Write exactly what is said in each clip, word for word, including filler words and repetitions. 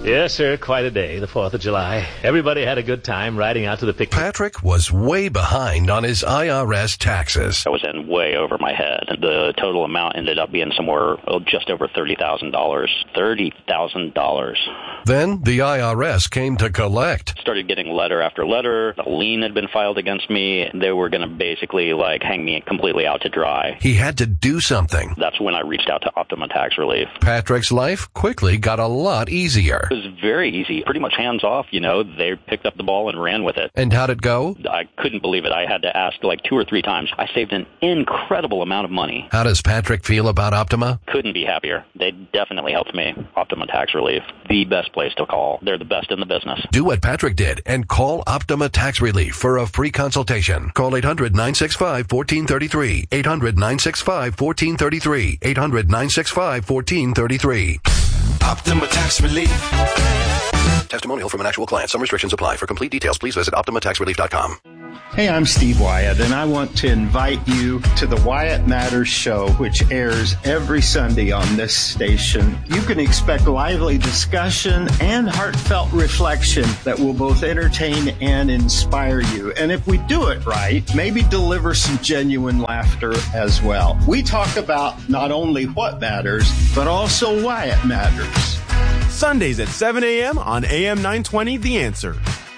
Yes, sir, quite a day, the fourth of July. Everybody had a good time riding out to the picnic. Patrick was way behind on his I R S taxes. I was in way over my head. The total amount ended up being somewhere oh, just over thirty thousand dollars. thirty thousand dollars. Then the I R S came to collect. Started getting letter after letter. A lien had been filed against me. They were going to basically like hang me completely out to dry. He had to do something. That's when I reached out to Optima Tax Relief. Patrick's life quickly got a lot easier. It was very easy, pretty much hands off, you know. They picked up the ball and ran with it. And how'd it go? I couldn't believe it. I had to ask like two or three times. I saved an incredible amount of money. How does Patrick feel about Optima? Couldn't be happier. They definitely helped me. Optima Tax Relief, the best place to call. They're the best in the business. Do what Patrick did and call Optima Tax Relief for a free consultation. Call eight hundred, nine six five, one four three three. eight hundred, nine six five, one four three three. eight hundred, nine six five, one four three three. Optima Tax Relief. Testimonial from an actual client. Some restrictions apply. For complete details, please visit optima tax relief dot com. Hey, I'm Steve Wyatt, and I want to invite you to the Wyatt Matters Show, which airs every Sunday on this station. You can expect lively discussion and heartfelt reflection that will both entertain and inspire you. And if we do it right, maybe deliver some genuine laughter as well. We talk about not only what matters, but also why it matters. Sundays at seven a.m. on A M nine twenty, The Answer.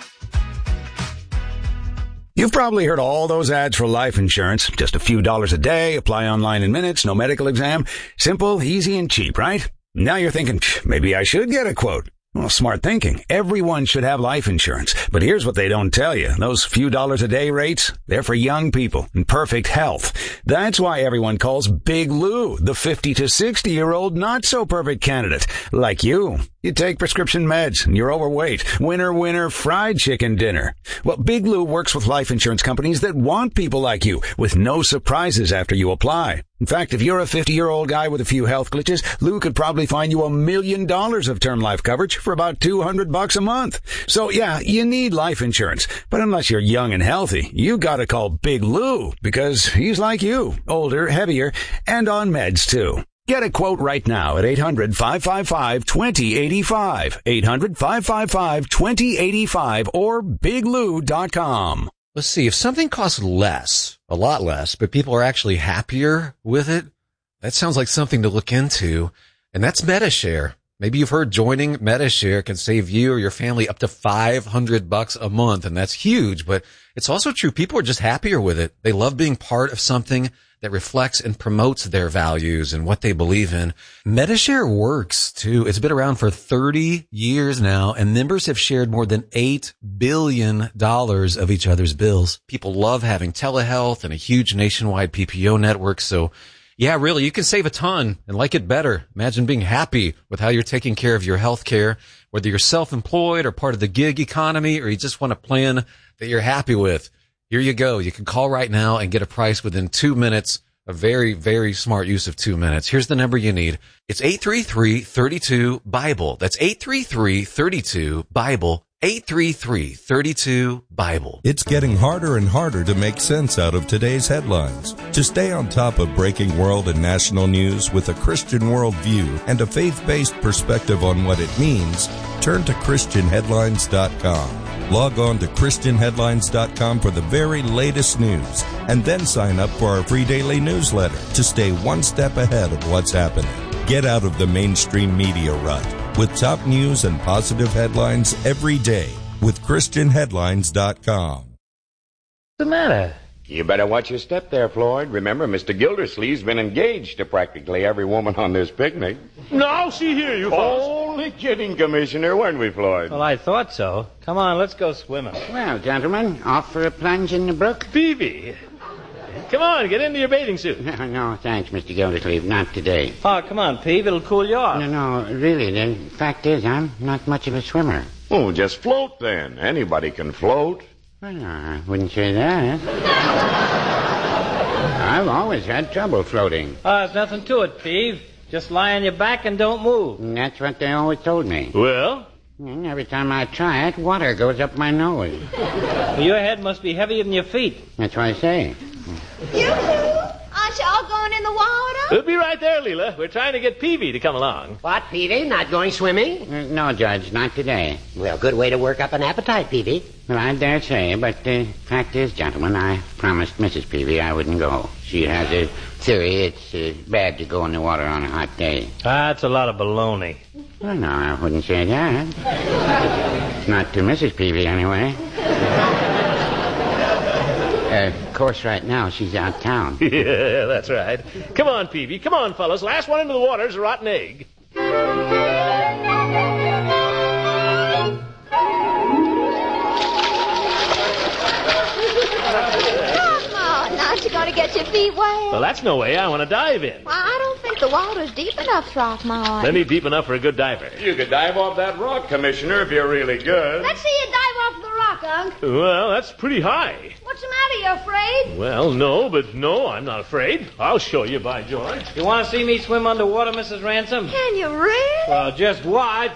You've probably heard all those ads for life insurance. Just a few dollars a day, apply online in minutes, no medical exam. Simple, easy, and cheap, right? Now you're thinking, maybe I should get a quote. Well, smart thinking. Everyone should have life insurance. But here's what they don't tell you. Those few dollars a day rates, they're for young people in perfect health. That's why everyone calls Big Lou the fifty to sixty year old not so perfect candidate. Like you. You take prescription meds and you're overweight. Winner, winner, fried chicken dinner. Well, Big Lou works with life insurance companies that want people like you with no surprises after you apply. In fact, if you're a fifty-year-old guy with a few health glitches, Lou could probably find you a million dollars of term life coverage for about two hundred bucks a month. So yeah, you need life insurance. But unless you're young and healthy, you gotta call Big Lou because he's like you, older, heavier, and on meds too. Get a quote right now at eight hundred, five five five, two zero eight five, eight hundred, five five five, two zero eight five, or big lou dot com. Let's see, if something costs less, a lot less, but people are actually happier with it, that sounds like something to look into, and that's MediShare. Maybe you've heard joining MediShare can save you or your family up to five hundred bucks a month, and that's huge, but it's also true. People are just happier with it. They love being part of something that reflects and promotes their values and what they believe in. MediShare works too. It's been around for thirty years now, and members have shared more than eight billion dollars of each other's bills. People love having telehealth and a huge nationwide P P O network. So yeah, really, you can save a ton and like it better. Imagine being happy with how you're taking care of your health care, whether you're self-employed or part of the gig economy, or you just want a plan that you're happy with. Here you go. You can call right now and get a price within two minutes. A very, very smart use of two minutes. Here's the number you need. It's eight three three, three two, BIBLE. That's eight three three, three two, BIBLE. eight three three, three two, BIBLE. It's getting harder and harder to make sense out of today's headlines. To stay on top of breaking world and national news with a Christian worldview and a faith-based perspective on what it means, turn to Christian Headlines dot com. Log on to Christian Headlines dot com for the very latest news, and then sign up for our free daily newsletter to stay one step ahead of what's happening. Get out of the mainstream media rut with top news and positive headlines every day with Christian Headlines dot com. What's the matter? You better watch your step there, Floyd. Remember, Mister Gildersleeve's been engaged to practically every woman on this picnic. Now she hear you, fellas. Only kidding, Commissioner, weren't we, Floyd? Well, I thought so. Come on, let's go swimming. Well, gentlemen, off for a plunge in the brook? Phoebe, come on, get into your bathing suit. No, no, thanks, Mister Gildersleeve, not today. Oh, come on, Peeve, it'll cool you off. No, no, really, the fact is, I'm not much of a swimmer. Oh, just float then. Anybody can float. Well, no, I wouldn't say that. I've always had trouble floating. Oh, there's nothing to it, Peeve. Just lie on your back and don't move. And that's what they always told me. Well? And every time I try it, water goes up my nose. Well, your head must be heavier than your feet. That's what I say. Yoo-hoo! Aren't you all going going in the water? We'll be right there, Leela. We're trying to get Peavy to come along. What, Peavy? Not going swimming? Uh, no, Judge, not today. Well, good way to work up an appetite, Peavy. Well, I dare say, but the uh, fact is, gentlemen, I promised Missus Peavy I wouldn't go. She has a theory it's uh, bad to go in the water on a hot day. That's a lot of baloney. Well, no, I wouldn't say that. Not to Missus Peavy, anyway. Uh, of course, right now, she's out of town. Yeah, that's right. Come on, Peavy. Come on, fellas. Last one into the water is a rotten egg. Aren't you going to get your feet wet? Well, that's no way. I want to dive in. Well, I don't think the water's deep enough, Throckmorton. Plenty deep enough for a good diver. You could dive off that rock, Commissioner, if you're really good. Let's see you dive off the rock, Unc. Well, that's pretty high. What's the matter? You afraid? Well, no, but no, I'm not afraid. I'll show you, by George. You want to see me swim underwater, Missus Ransom? Can you really? Well, just watch.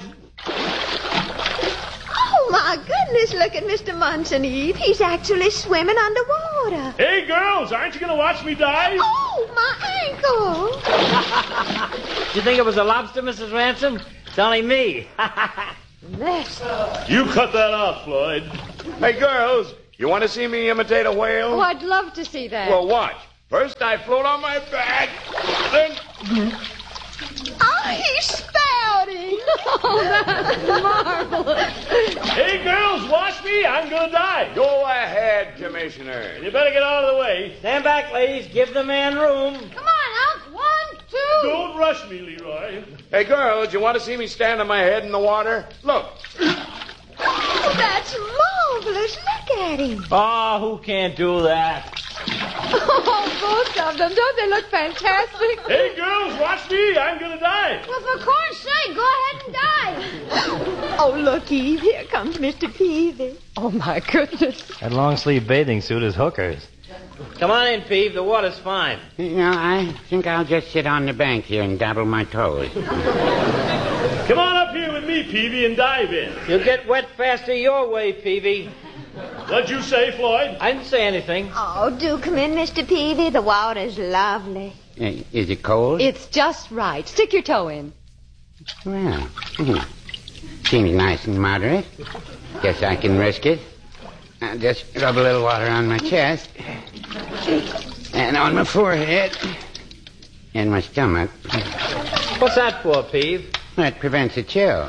Oh, my goodness, look at Mister Munson, Eve. He's actually swimming underwater. Hey, girls, aren't you going to watch me dive? Oh, my ankle. Did you think it was a lobster, Missus Ransom? It's only me. This. You cut that off, Floyd. Hey, girls, you want to see me imitate a whale? Oh, I'd love to see that. Well, watch. First, I float on my back, then... Oh, he's spouting. Oh, that's marvelous. Hey, girls, watch me. I'm going to dive. Go ahead, Commissioner. You better get out of the way. Stand back, ladies. Give the man room. Come on, Unc. One, two. Don't rush me, Leroy. Hey, girls, you want to see me stand on my head in the water? Look. Oh, that's marvelous. Look at him. Oh, who can't do that? Oh, both of them. Don't they look fantastic? Hey, girls, watch me. I'm going to dive. Well, for corn's sake, go ahead and dive. Oh, look, Eve. Here comes Mister Peavy. Oh, my goodness. That long-sleeve bathing suit is hookers. Come on in, Peave. The water's fine. You know, I think I'll just sit on the bank here and dabble my toes. Come on up here with me, Peavy, and dive in. You'll get wet faster your way, Peavy. What'd you say, Floyd? I didn't say anything. Oh, do come in, Mister Peavy. The water's lovely. Uh, is it cold? It's just right. Stick your toe in. Well, hmm. Seems nice and moderate. Guess I can risk it. I'll just rub a little water on my chest. And on my forehead. And my stomach. What's that for, Peave? That prevents a chill.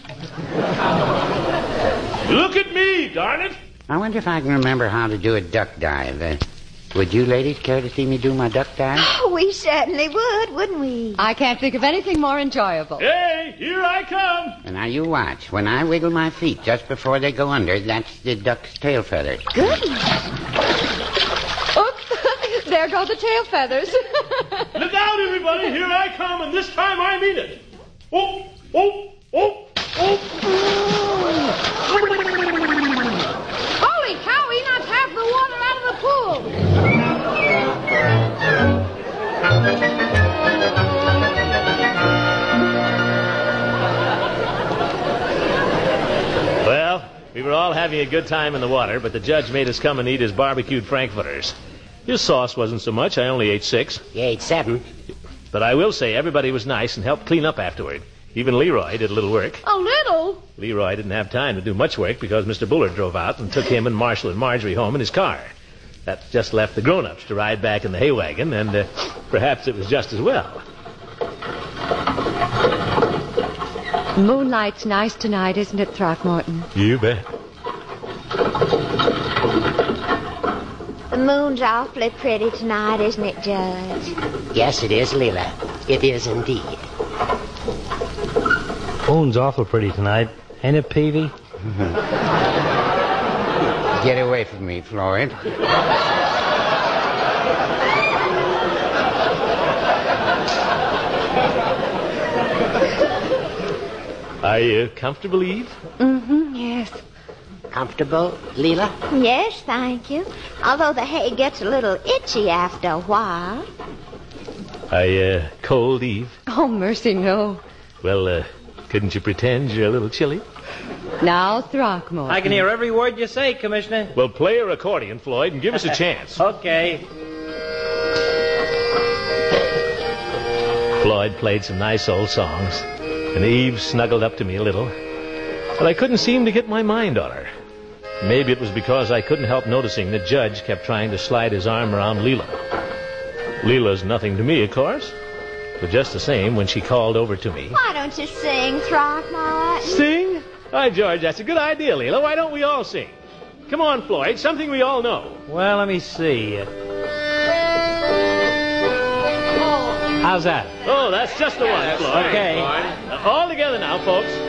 Look at me, darn it. I wonder if I can remember how to do a duck dive. Uh, would you ladies care to see me do my duck dive? Oh, we certainly would, wouldn't we? I can't think of anything more enjoyable. Hey, here I come. And now you watch. When I wiggle my feet just before they go under, that's the duck's tail feathers. Goodness. Oops. There go the tail feathers. Look out, everybody. Here I come, and this time I mean it. Oh, oh, oh, oh. Holy cow, he knocked half the water out of the pool. Well, we were all having a good time in the water, but the judge made us come and eat his barbecued frankfurters. His sauce wasn't so much. I only ate six. You ate seven. But I will say everybody was nice and helped clean up afterward. Even Leroy did a little work. A little? Leroy didn't have time to do much work because Mister Bullard drove out and took him and Marshall and Marjorie home in his car. That just left the grown-ups to ride back in the hay wagon, and uh, perhaps it was just as well. Moonlight's nice tonight, isn't it, Throckmorton? You bet. The moon's awfully pretty tonight, isn't it, Judge? Yes, it is, Leela. It is indeed. Moon's awful pretty tonight. Ain't it, Peavy? Get away from me, Floyd. Are you comfortable, Eve? Mm-hmm, yes. Comfortable, Leela? Yes, thank you. Although the hay gets a little itchy after a while. Are you uh, cold, Eve? Oh, mercy, no. Well, uh, couldn't you pretend you're a little chilly? Now, Throckmorton. I can hear every word you say, Commissioner. Well, play your accordion, Floyd, and give us a chance. Okay. Floyd played some nice old songs, and Eve snuggled up to me a little. But I couldn't seem to get my mind on her. Maybe it was because I couldn't help noticing that Judge kept trying to slide his arm around Leela. Leela's nothing to me, of course. But just the same, when she called over to me... Why don't you sing, Throckmorton? Sing? Hi, George, that's a good idea, Leela. Why don't we all sing? Come on, Floyd, something we all know. Well, let me see. How's that? Oh, that's just the one, Floyd. Okay. Uh, all together now, folks.